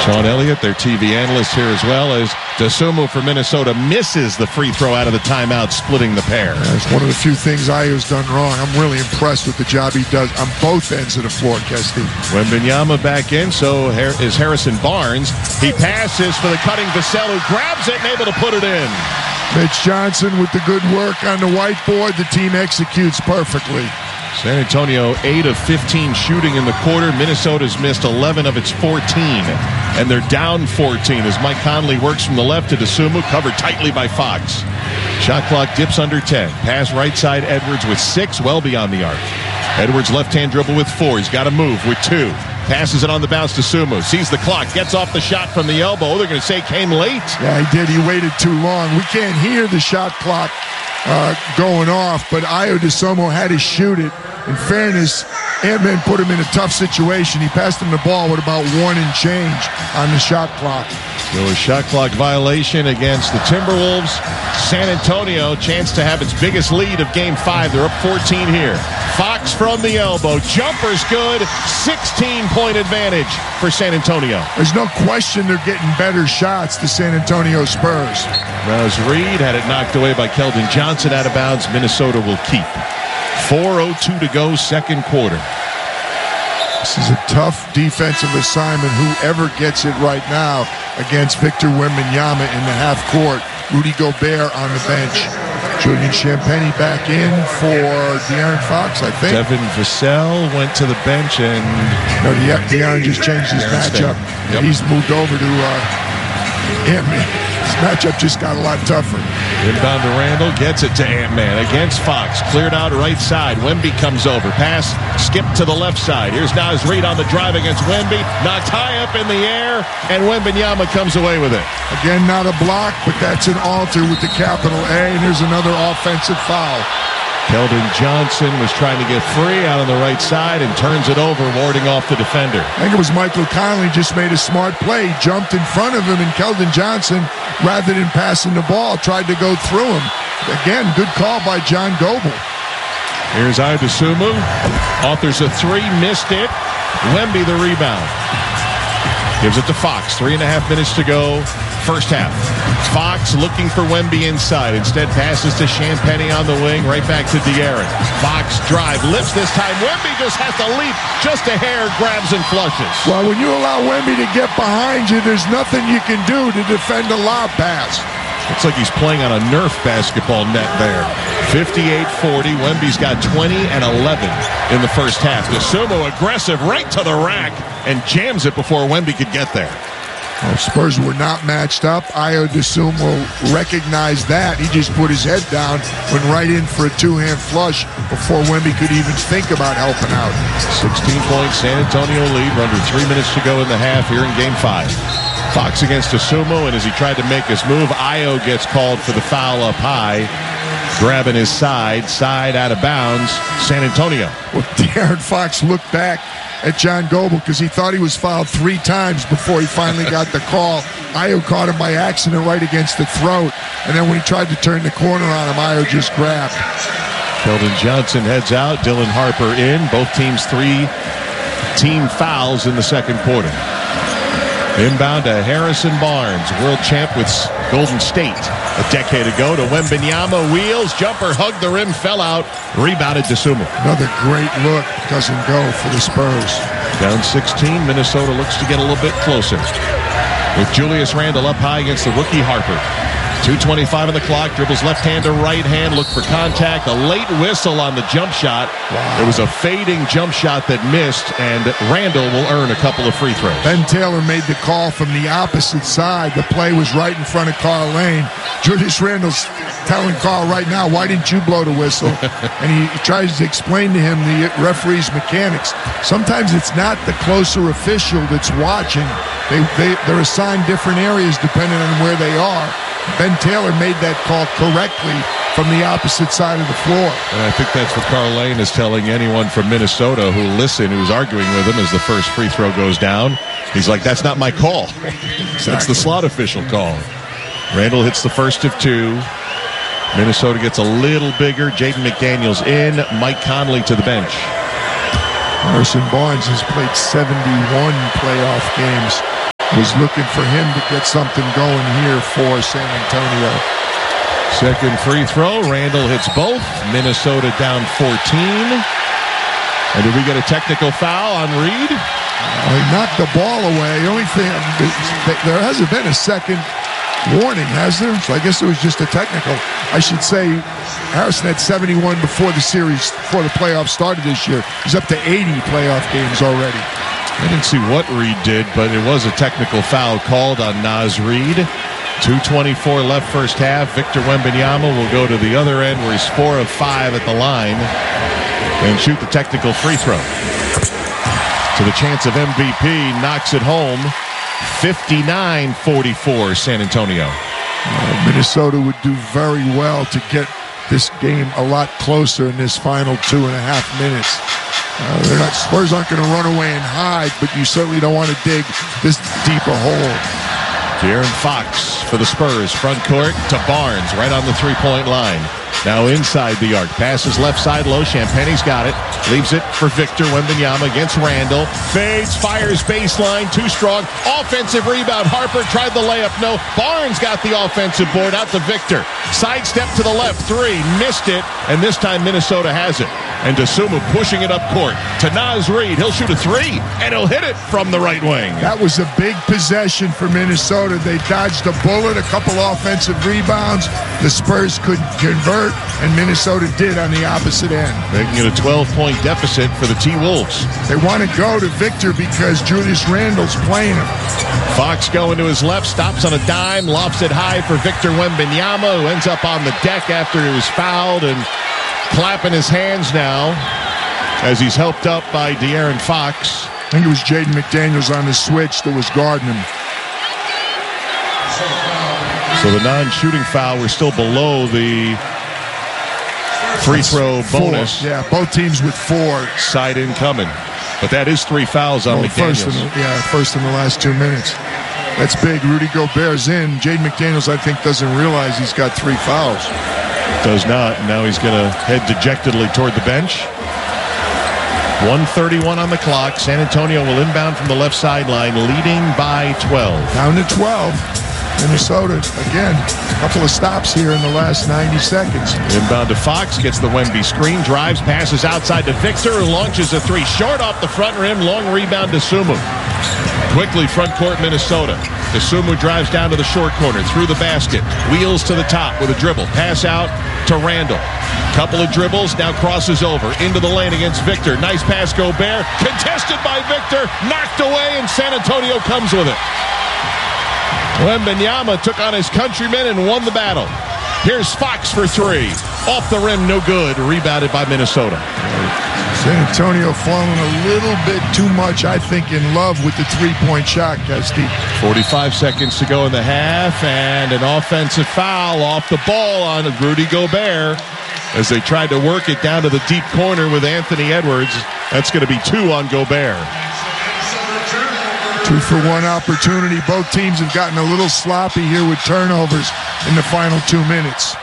Sean Elliott, their TV analyst here, as well as Dosunmu for Minnesota, misses the free throw out of the timeout, splitting the pair. That's one of the few things Ayo's done wrong. I'm really impressed with the job he does on both ends of the floor, Kesty. Wembanyama back in, so is Harrison Barnes. He passes for the cutting Vassell, who grabs it and able to put it in. Mitch Johnson with the good work on the whiteboard. The team executes perfectly. San Antonio 8 of 15 shooting in the quarter. Minnesota's missed 11 of its 14, and they're down 14 as Mike Conley works from the left to Dosunmu, covered tightly by Fox. Shot clock dips under 10. Pass right side, Edwards with 6, well beyond the arc. Edwards left-hand dribble with 4. He's got to move with 2. Passes it on the bounce to Sumo. Sees the clock. Gets off the shot from the elbow. They're going to say came late. Yeah, he did. He waited too long. We can't hear the shot clock going off, but Ayo Dosunmu had to shoot it. In fairness, Ant-Man put him in a tough situation. He passed him the ball with about 1 and change on the shot clock. So a shot clock violation against the Timberwolves. San Antonio, chance to have its biggest lead of Game 5. They're up 14 here. Fox from the elbow. Jumper's good. 16-point advantage for San Antonio. There's no question they're getting better shots, the San Antonio Spurs. As Reed had it knocked away by Keldon Johnson out of bounds. Minnesota will keep. 4:02 to go, second quarter. This is a tough defensive assignment. Whoever gets it right now against Victor Wembanyama in the half court. Rudy Gobert on the bench. Julian Champagnie back in for De'Aaron Fox, I think. Devin Vassell went to the bench and... No, De'Aaron just changed his matchup. Yep. He's moved over to Ant-Man. His matchup just got a lot tougher. Inbound to Randall, gets it to Ant-Man against Fox. Cleared out right side. Wemby comes over. Pass, skip to the left side. Here's Naz Reid on the drive against Wemby. Knocked high up in the air, and Wembanyama comes away with it. Again, not a block, but that's an alter with the capital A, and there's another offensive foul. Keldon Johnson was trying to get free out on the right side and turns it over, warding off the defender. I think it was Michael Conley just made a smart play. He jumped in front of him, and Keldon Johnson, rather than passing the ball, tried to go through him. Again, good call by John Goble. Here's Ayo Dosunmu. Authors a 3, missed it. Wemby the rebound. Gives it to Fox. 3.5 minutes to go. First half. Fox looking for Wemby inside. Instead passes to Champagnie on the wing. Right back to De'Aaron. Fox drive. Lifts this time. Wemby just has to leap just a hair. Grabs and flushes. Well, when you allow Wemby to get behind you, there's nothing you can do to defend a lob pass. Looks like he's playing on a Nerf basketball net there. 58-40. Wemby's got 20 and 11 in the first half. Dosunmu aggressive right to the rack and jams it before Wemby could get there. Well, Spurs were not matched up. Ayo Dosunmu recognized that. He just put his head down, went right in for a two-hand flush before Wemby could even think about helping out. 16-point San Antonio lead. We're under 3 minutes to go in the half here in Game 5. Fox against Dosunmu, and as he tried to make his move, Ayo gets called for the foul up high. Grabbing his side out of bounds, San Antonio. Well, De'Aaron Fox looked back at John Goble because he thought he was fouled 3 times before he finally got the call. Ayo caught him by accident right against the throat, and then when he tried to turn the corner on him, Ayo just grabbed. Keldon Johnson heads out, Dylan Harper in. Both teams 3 team fouls in the second quarter. Inbound to Harrison Barnes, world champ with Golden State a decade ago, to Wembanyama. Wheels, jumper, hugged the rim, fell out, rebounded Dosunmu. Another great look, doesn't go for the Spurs. Down 16, Minnesota looks to get a little bit closer. With Julius Randle up high against the rookie Harper. 2:25 on the clock, dribbles left hand to right hand, look for contact, a late whistle on the jump shot. Wow. It was a fading jump shot that missed, and Randle will earn a couple of free throws. Ben Taylor made the call from the opposite side. The play was right in front of Carl Lane. Julius Randle's telling Carl right now, why didn't you blow the whistle? And he tries to explain to him the referee's mechanics. Sometimes it's not the closer official that's watching. They're assigned different areas depending on where they are. Ben Taylor made that call correctly from the opposite side of the floor. And I think that's what Carl Lane is telling anyone from Minnesota who's arguing with him as the first free throw goes down. He's like, that's not my call. Exactly. That's the slot official call. Randle hits the first of 2. Minnesota gets a little bigger. Jaden McDaniels in. Mike Conley to the bench. Harrison Barnes has played 71 playoff games was looking for him to get something going here for San Antonio. Second free throw. Randall hits both. Minnesota down 14. And did we get a technical foul on Reed? He knocked the ball away. The only thing, there hasn't been a second warning, has there? So I guess it was just a technical. I should say Harrison had 71 before the playoffs started this year. He's up to 80 playoff games already. I didn't see what Reed did, but it was a technical foul called on Naz Reed. 2:24 left first half. Victor Wembanyama will go to the other end where he's 4 of 5 at the line and shoot the technical free throw. To the chance of MVP, knocks it home. 59-44 San Antonio. Minnesota would do very well to get this game a lot closer in this final 2.5 minutes. Spurs aren't going to run away and hide, but you certainly don't want to dig this deep a hole. De'Aaron Fox for the Spurs. Front court to Barnes right on the three-point line. Now inside the arc. Passes left side low. Champagne's got it. Leaves it for Victor Wembanyama against Randall. Fades, fires baseline. Too strong. Offensive rebound. Harper tried the layup. No. Barnes got the offensive board out to Victor. Sidestep to the left. 3. Missed it. And this time Minnesota has it. And Dosunmu pushing it up court to Naz Reid. He'll shoot a 3. And he'll hit it from the right wing. That was a big possession for Minnesota. They dodged a bullet. A couple offensive rebounds. The Spurs couldn't convert. And Minnesota did on the opposite end. Making it a 12-point deficit for the T-Wolves. They want to go to Victor because Julius Randle's playing him. Fox going to his left, stops on a dime, lofts it high for Victor Wembanyama, who ends up on the deck after he was fouled and clapping his hands now as he's helped up by De'Aaron Fox. I think it was Jaden McDaniels on the switch that was guarding him. So the non-shooting foul, we're still below the free throw bonus. 4. Yeah, both teams with 4. Side in coming. But that is 3 fouls on McDaniels. First in the last 2 minutes. That's big. Rudy Gobert's in. Jaden McDaniels, I think, doesn't realize he's got 3 fouls. Does not. Now he's going to head dejectedly toward the bench. 1:31 on the clock. San Antonio will inbound from the left sideline, leading by 12. Down to 12. Minnesota, again, a couple of stops here in the last 90 seconds. Inbound to Fox, gets the Wemby screen, drives, passes outside to Victor, who launches a 3. Short off the front rim, long rebound to Dosunmu. Quickly front court Minnesota. Dosunmu drives down to the short corner, through the basket, wheels to the top with a dribble. Pass out to Randall. Couple of dribbles, now crosses over into the lane against Victor. Nice pass, Gobert. Contested by Victor, knocked away, and San Antonio comes with it. Wembanyama took on his countrymen and won the battle. Here's Fox for 3. Off the rim, no good. Rebounded by Minnesota. San Antonio falling a little bit too much, I think, in love with the three-point shot, Kesty. 45 seconds to go in the half, and an offensive foul off the ball on Rudy Gobert as they tried to work it down to the deep corner with Anthony Edwards. That's going to be 2 on Gobert. 2-for-1 opportunity. Both teams have gotten a little sloppy here with turnovers in the final 2 minutes.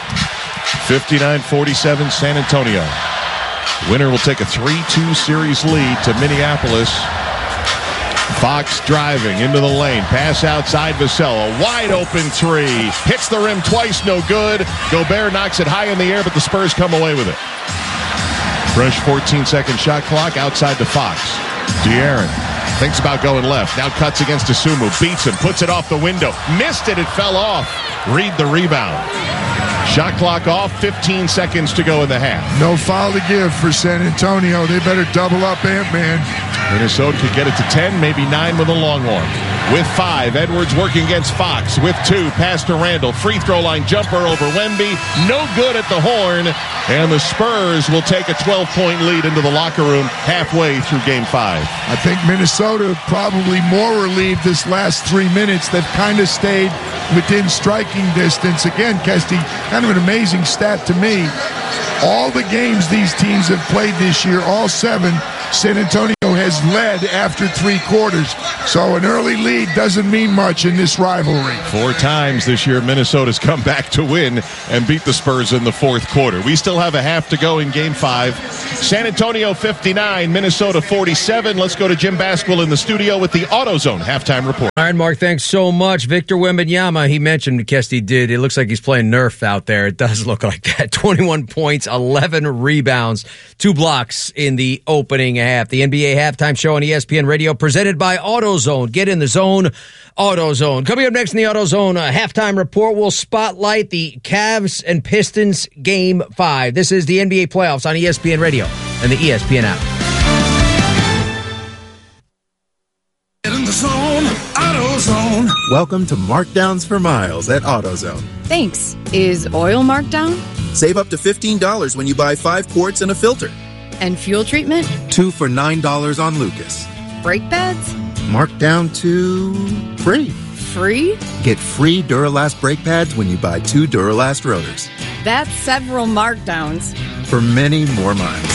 59-47 San Antonio. Winner will take a 3-2 series lead to Minneapolis. Fox driving into the lane. Pass outside Vassell. A wide open 3. Hits the rim twice, no good. Gobert knocks it high in the air, but the Spurs come away with it. Fresh 14-second shot clock outside to Fox. De'Aaron thinks about going left. Now cuts against Dosunmu. Beats him. Puts it off the window. Missed it. It fell off. Reed the rebound. Shot clock off. 15 seconds to go in the half. No foul to give for San Antonio. They better double up Ant-Man. Minnesota could get it to 10, maybe 9 with a long one. With 5, Edwards working against Fox. With 2, pass to Randall. Free throw line jumper over Wemby. No good at the horn. And the Spurs will take a 12-point lead into the locker room halfway through Game 5. I think Minnesota probably more relieved this last 3 minutes. They've kind of stayed within striking distance. Again, Kesty, kind of an amazing stat to me. All the games these teams have played this year, all 7, San Antonio has has led after 3 quarters. So an early lead doesn't mean much in this rivalry. 4 times this year, Minnesota's come back to win and beat the Spurs in the fourth quarter. We still have a half to go in Game 5. San Antonio 59, Minnesota 47. Let's go to Jim Basquill in the studio with the AutoZone halftime report. All right, Mark, thanks so much. Victor Wembanyama, he mentioned, Kesty did, it looks like he's playing Nerf out there. It does look like that. 21 points, 11 rebounds, 2 blocks in the opening half. The NBA halftime show on ESPN Radio presented by AutoZone. Get in the zone, AutoZone. Coming up next in the AutoZone halftime report, we'll spotlight the Cavs and Pistons Game 5. This is the NBA playoffs on ESPN Radio and the ESPN app. Get in the zone, AutoZone. Welcome to Markdowns for Miles at AutoZone. Thanks. Is oil marked down? Save up to $15 when you buy 5 quarts and a filter. And fuel treatment? 2 for $9 on Lucas. Brake pads? Marked down to free. Free? Get free Duralast brake pads when you buy 2 Duralast rotors. That's several markdowns. For many more miles.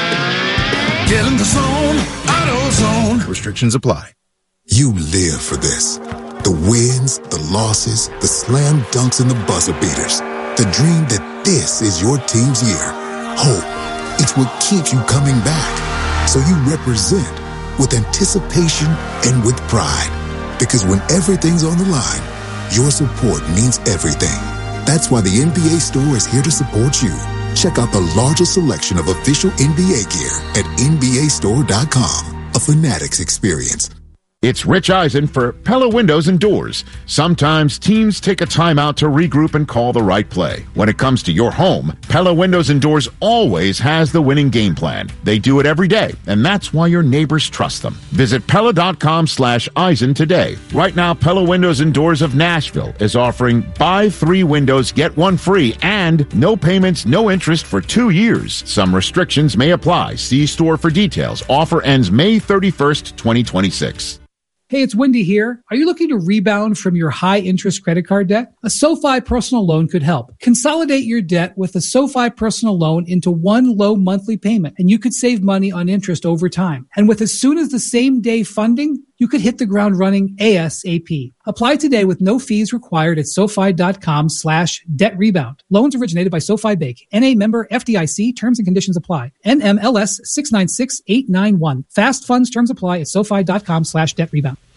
Get in the zone, AutoZone. Restrictions apply. You live for this. The wins, the losses, the slam dunks, and the buzzer beaters. The dream that this is your team's year. Hope. It's what keeps you coming back. So you represent with anticipation and with pride. Because when everything's on the line, your support means everything. That's why the NBA Store is here to support you. Check out the largest selection of official NBA gear at NBAstore.com. A Fanatics experience. It's Rich Eisen for Pella Windows and Doors. Sometimes teams take a timeout to regroup and call the right play. When it comes to your home, Pella Windows and Doors always has the winning game plan. They do it every day, and that's why your neighbors trust them. Visit Pella.com/Eisen today. Right now, Pella Windows and Doors of Nashville is offering buy 3 windows, get 1 free, and no payments, no interest for 2 years. Some restrictions may apply. See store for details. Offer ends May 31st, 2026. Hey, it's Wendy here. Are you looking to rebound from your high-interest credit card debt? A SoFi personal loan could help. Consolidate your debt with a SoFi personal loan into one low monthly payment, and you could save money on interest over time. And with as soon as the same day funding, you could hit the ground running ASAP. Apply today with no fees required at SoFi.com/debt rebound. Loans originated by SoFi Bank. NA member FDIC. Terms and conditions apply. NMLS 696891. Fast funds terms apply at SoFi.com/debt rebound.